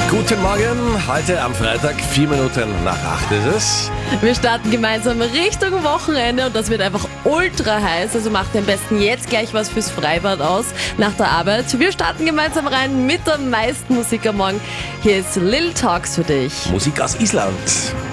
Guten Morgen, heute am Freitag, 4 Minuten nach 8 ist es. Wir starten gemeinsam Richtung Wochenende und das wird einfach ultra heiß. Also macht am besten jetzt gleich was fürs Freibad aus nach der Arbeit. Wir starten gemeinsam rein mit der meisten Musik am Morgen. Hier ist Lil Talks für dich. Musik aus Island.